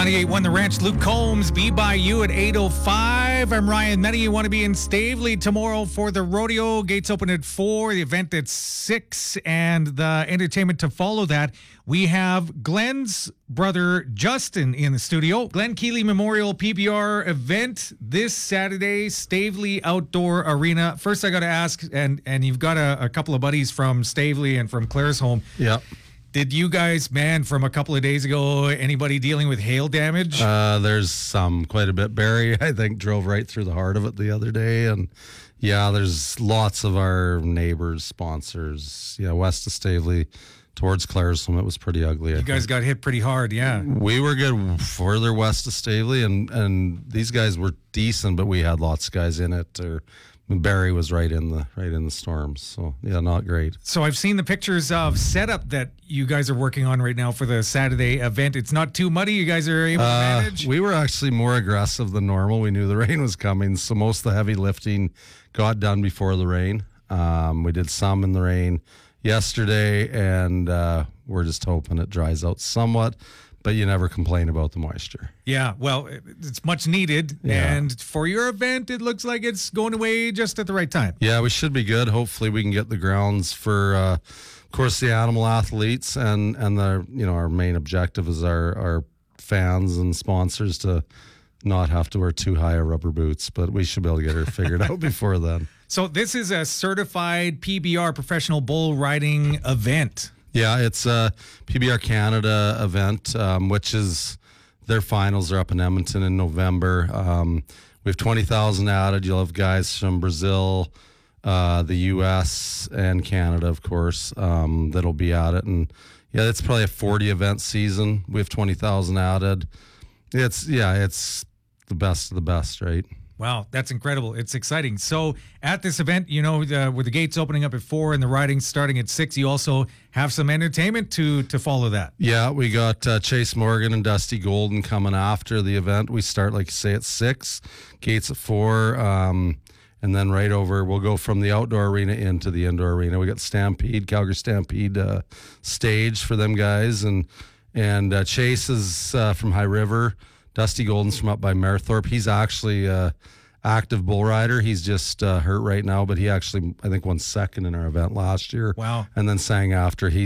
98.1 The Ranch, Luke Combs, Be By You at 8:05. I'm Ryan Nutty. You want to be in Stavely tomorrow for the rodeo. Gates open at 4, the event at 6, and the entertainment to follow that. We have Glenn's brother Justin in the studio. Glenn Keeley Memorial PBR event this Saturday, Stavely Outdoor Arena. First, I got to ask, and you've got a couple of buddies from Stavely and from Claresholm. Yeah. Did you guys, from a couple of days ago, anybody dealing with hail damage? There's quite a bit. Barry, I think, drove right through the heart of it the other day. And yeah, there's lots of our neighbors, sponsors. Yeah, west of Stavely towards Claresholm, it was pretty ugly. You guys got hit pretty hard, yeah. We were good further west of Stavely, and these guys were decent, but we had lots of guys in it. Barry was right in the storms, so yeah, not great. So I've seen the pictures of setup that you guys are working on right now for the Saturday event. It's not too muddy. You guys are able to manage. We were actually more aggressive than normal. We knew the rain was coming, so most of the heavy lifting got done before the rain. We did some in the rain yesterday, and we're just hoping it dries out somewhat. But you never complain about the moisture. Yeah, well, it's much needed. Yeah. And for your event, it looks like it's going away just at the right time. Yeah, we should be good. Hopefully we can get the grounds for, of course, the animal athletes. And our main objective is our fans and sponsors to not have to wear too high rubber boots. But we should be able to get it figured out before then. So this is a certified PBR professional bull riding event. Yeah, it's a PBR Canada event, which is their finals are up in Edmonton in November. We have 20,000 added. You'll have guys from Brazil, the U.S., and Canada, of course, that'll be at it. And yeah, it's probably a 40 event season. We have 20,000 added. It's the best of the best, right? Wow, that's incredible. It's exciting. So at this event, with the gates opening up at 4 and the riding starting at 6, you also have some entertainment to follow that. Yeah, we got Chase Morgan and Dusty Golden coming after the event. We start, like you say, at 6, gates at 4, and then right over, we'll go from the outdoor arena into the indoor arena. We got Calgary Stampede stage for them guys, and Chase is from High River. Dusty Golden's from up by Merthorpe. He's actually active bull rider. He's just hurt right now, but he actually, I think, won second in our event last year. Wow. And then sang after.